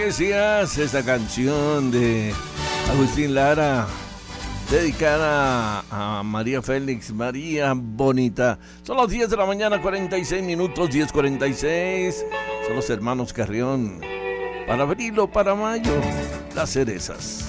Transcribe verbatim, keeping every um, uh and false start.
Iglesias, esta canción de Agustín Lara, dedicada a María Félix, María Bonita. Son las diez de la mañana, cuarenta y seis minutos, diez cuarenta y seis. Son los hermanos Carrión. Para abril o para mayo, las cerezas.